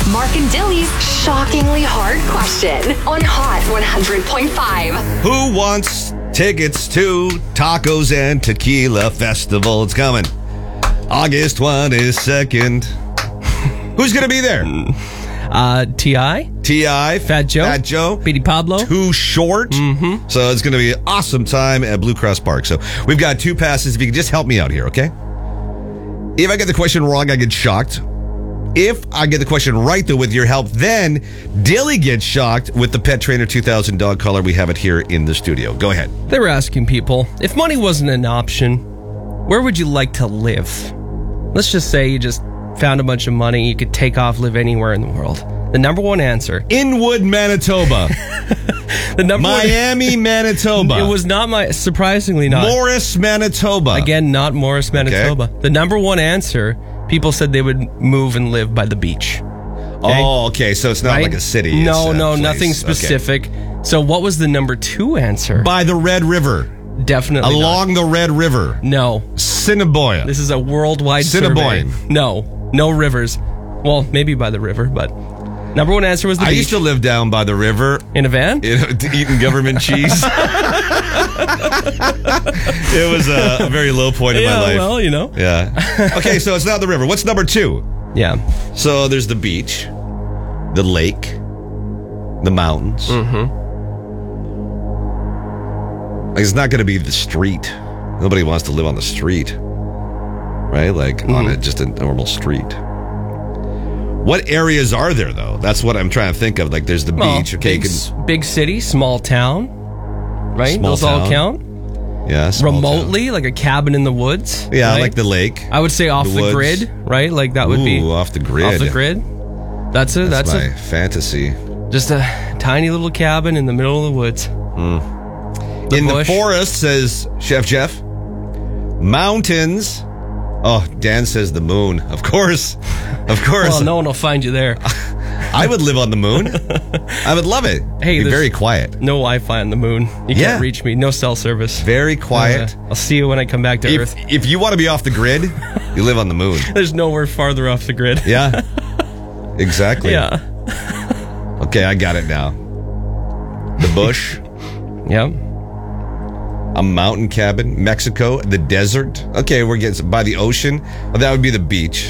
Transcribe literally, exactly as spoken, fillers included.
Mark and Dilly's shockingly hard question on Hot one hundred point five. Who wants tickets to Tacos and Tequila Festival? It's coming. August twenty-second. Who's going to be there? Uh, T I T I Fat Joe. Fat Joe. Petey Pablo. Too Short. Mm-hmm. So it's going to be an awesome time at Blue Cross Park. So we've got two passes. If you can just help me out here, okay? If I get the question wrong, I get shocked. If I get the question right, though, with your help, then Dilly gets shocked with the Pet Trainer two thousand dog collar. We have it here in the studio. Go ahead. They were asking people, if money wasn't an option, where would you like to live? Let's just say you just found a bunch of money, you could take off, live anywhere in the world. The number one answer. Inwood, Manitoba. the number Miami, one, Manitoba. It was not my, surprisingly not. Morris, Manitoba. Again, not Morris, Manitoba. Okay. The number one answer, people said they would move and live by the beach. Okay? Oh, okay. So it's not right? like a city. No, it's a no, place. nothing specific. Okay. So what was the number two answer? By the Red River. Definitely Along not. the Red River. No. Cinnabon. This is a worldwide Cinnabon. survey. No. No rivers. Well, maybe by the river, but number one answer was the I beach. used to live down by the river. In a van? In, eating government cheese. It was a, a very low point in yeah, my life. well, you know. Yeah. Okay, so it's not the river. What's number two? Yeah. So there's the beach, the lake, the mountains. Mm-hmm. It's not going to be the street. Nobody wants to live on the street, right? Like mm. on a, just a normal street. What areas are there, though? That's what I'm trying to think of. Like, there's the well, beach. Okay, big, can, big city, small town, right? Small Those town. all count. Yeah, small remotely, town. like a cabin in the woods. Yeah, right? like the lake. I would say off the, the, woods. grid, right? Like that would Ooh, be off the grid. Off the grid. That's a That's, that's, my a fantasy. just a tiny little cabin in the middle of the woods. Mm. The in bush. the forest, says Chef Jeff. Mountains. Oh, Dan says the moon. Of course. Of course. Well, no one will find you there. I would live on the moon. I would love it. Hey, It'd be there's very quiet. No Wi-Fi on the moon. You Yeah. can't reach me. No cell service. Very quiet. Uh, I'll see you when I come back to If, Earth. if you want to be off the grid, you live on the moon. There's nowhere farther off the grid. Yeah. Exactly. Yeah. Okay, I got it now. The bush. Yep. A mountain cabin. Mexico. The desert. Okay, we're getting by the ocean. Well, that would be the beach.